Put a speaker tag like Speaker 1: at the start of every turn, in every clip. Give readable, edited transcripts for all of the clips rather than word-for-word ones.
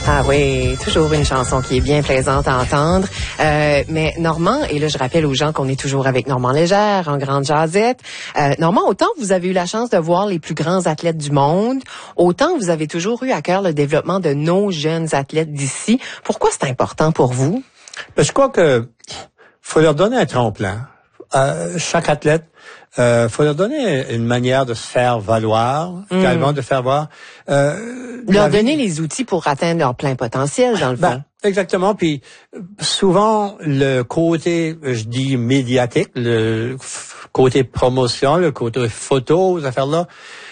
Speaker 1: Ah oui, toujours une chanson qui est bien plaisante à entendre. Mais Normand, et là je rappelle aux gens qu'on est toujours avec Normand Légère en grande jasette. Normand, autant vous avez eu la chance de voir les plus grands athlètes du monde, autant vous avez toujours eu à cœur le développement de nos jeunes athlètes d'ici. Pourquoi c'est important pour vous?
Speaker 2: Ben, je crois que faut leur donner un tremplin. Chaque athlète, faut leur donner une manière de se faire valoir, également de faire voir.
Speaker 1: Leur donner les outils pour atteindre leur plein potentiel, dans le fond.
Speaker 2: Exactement. Puis souvent, le côté, je dis médiatique, le côté promotion, le côté photo, ces affaires-là,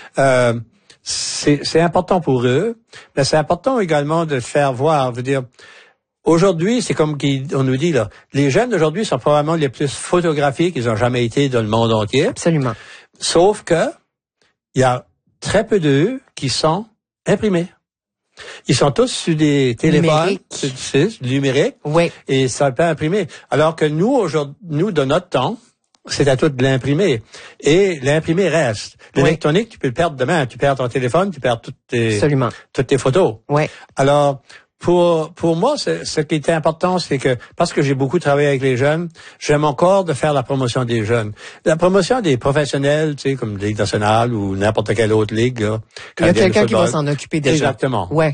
Speaker 2: c'est important pour eux, mais c'est important également de faire voir. Je veux dire, aujourd'hui, c'est comme on nous dit, là, les jeunes d'aujourd'hui sont probablement les plus photographiés qu'ils ont jamais été dans le monde entier.
Speaker 1: Absolument.
Speaker 2: Sauf que, il y a très peu d'eux qui sont imprimés. Ils sont tous sur des téléphones, numériques,
Speaker 1: oui.
Speaker 2: Et ça peut imprimer. Alors que nous, aujourd'hui, de notre temps, c'est à tout de l'imprimer. Et l'imprimer reste. L'électronique, tu peux le perdre demain. Tu perds ton téléphone, tu perds toutes tes photos.
Speaker 1: Oui.
Speaker 2: Alors, pour moi, ce qui était important, c'est que, parce que j'ai beaucoup travaillé avec les jeunes, j'aime encore de faire la promotion des jeunes. La promotion des professionnels, tu sais, comme Ligue nationale ou n'importe quelle autre ligue, là.
Speaker 1: Il y a quelqu'un qui va s'en occuper déjà.
Speaker 2: Exactement.
Speaker 1: Ouais.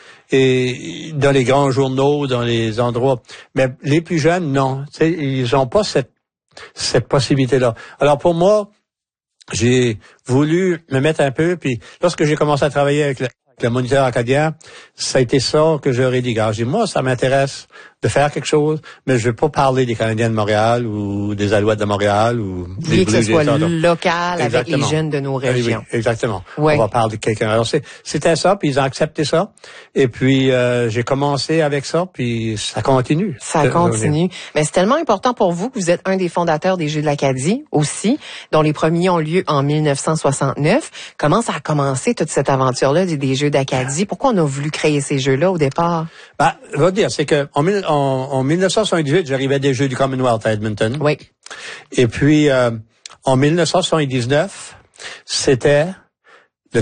Speaker 2: Et dans les grands journaux, dans les endroits. Mais les plus jeunes, non. Tu sais, ils ont pas cette possibilité-là. Alors pour moi, j'ai voulu me mettre un peu, puis lorsque j'ai commencé à travailler avec le moniteur acadien, ça a été ça que j'aurais dit. J'ai dit, moi, ça m'intéresse de faire quelque chose, mais je veux pas parler des Canadiens de Montréal ou des Alouettes de Montréal ou des
Speaker 1: Blues. Que ce soit local avec les jeunes de nos régions.
Speaker 2: Oui, exactement.
Speaker 1: Ouais.
Speaker 2: On va parler de quelqu'un. Alors, c'était ça, puis ils ont accepté ça. Et puis, j'ai commencé avec ça, puis ça continue.
Speaker 1: Ça continue. Mais c'est tellement important pour vous que vous êtes un des fondateurs des Jeux de l'Acadie aussi, dont les premiers ont lieu en 1969. Comment ça a commencé, toute cette aventure-là des Jeux d'Acadie? Pourquoi on a voulu créer ces Jeux-là au départ?
Speaker 2: Je veux dire, c'est que en 1978, j'arrivais des Jeux du Commonwealth à Edmonton.
Speaker 1: Oui.
Speaker 2: Et puis, en 1979, c'était le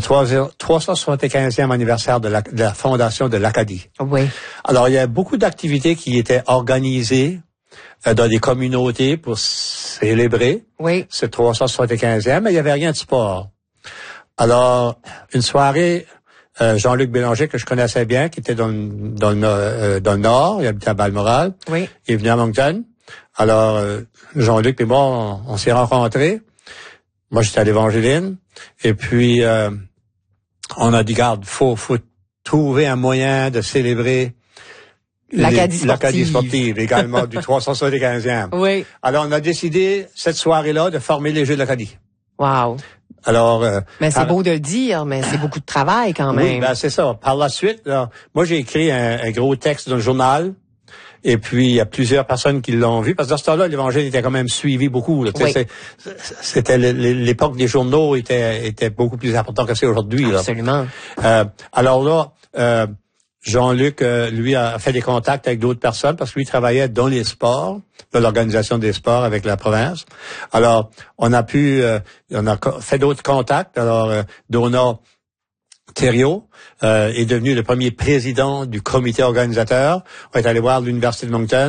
Speaker 2: 375e anniversaire de la fondation de l'Acadie.
Speaker 1: Oui.
Speaker 2: Alors, il y a beaucoup d'activités qui étaient organisées dans des communautés pour célébrer ce 375e, mais il n'y avait rien de sport. Alors, une soirée, Jean-Luc Bélanger, que je connaissais bien, qui était dans le Nord, il habitait à Balmoral.
Speaker 1: Oui.
Speaker 2: Il est venu à Moncton. Alors, Jean-Luc et moi, on s'est rencontrés. Moi, j'étais à l'Évangeline. Et puis, on a dit, garde, faut trouver un moyen de célébrer
Speaker 1: l'Acadie
Speaker 2: sportive, également du 375e.
Speaker 1: Oui.
Speaker 2: Alors, on a décidé, cette soirée-là, de former les Jeux de l'Acadie.
Speaker 1: Wow.
Speaker 2: Alors,
Speaker 1: mais c'est beau de le dire, mais c'est beaucoup de travail quand même.
Speaker 2: Oui, c'est ça. Par la suite, là, moi j'ai écrit un gros texte dans le journal, et puis il y a plusieurs personnes qui l'ont vu, parce que dans ce temps-là, l'Évangile était quand même suivi beaucoup. Là,
Speaker 1: oui.
Speaker 2: C'était l'époque des journaux était beaucoup plus important que c'est aujourd'hui.
Speaker 1: Absolument.
Speaker 2: Alors là, Jean-Luc, lui, a fait des contacts avec d'autres personnes parce que lui travaillait dans les sports, dans l'organisation des sports avec la province. Alors, on a fait d'autres contacts. Alors, Donna Thériault est devenu le premier président du comité organisateur. On est allé voir l'Université de Moncton.